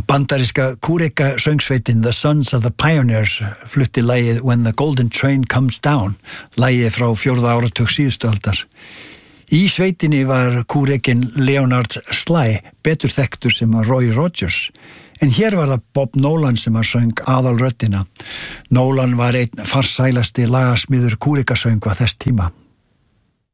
Bandaríska kúreka söngsveitin The Sons of the Pioneers flutti lagið When the Golden Train Comes Down, lagið frá 4. áratug síðustu aldar. Í sveitinni var kúrekin Leonard Sly, betur þekktur sem Roy Rogers, en hér var það Bob Nolan sem söng aðalröddina. Nolan var einn farsælasti lagasmíður kúrekasöngva þess tíma.